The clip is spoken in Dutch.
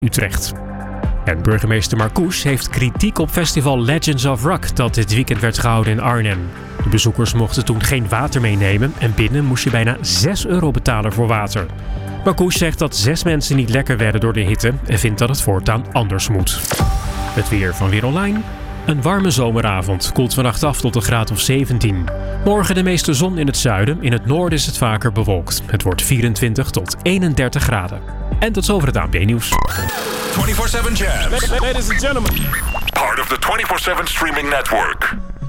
Utrecht. En burgemeester Marcouch heeft kritiek op festival Legends of Rock dat dit weekend werd gehouden in Arnhem. De bezoekers mochten toen geen water meenemen en binnen moest je bijna €6 betalen voor water. Marcouch zegt dat 6 mensen niet lekker werden door de hitte en vindt dat het voortaan anders moet. Het weer van Weer Online. Een warme zomeravond koelt vannacht af tot een graad of 17. Morgen de meeste zon in het zuiden. In het noorden is het vaker bewolkt. Het wordt 24 tot 31 graden. En tot zover het ANP-nieuws. 24/7 Jams. Ladies and gentlemen. Part of the 24/7 streaming network.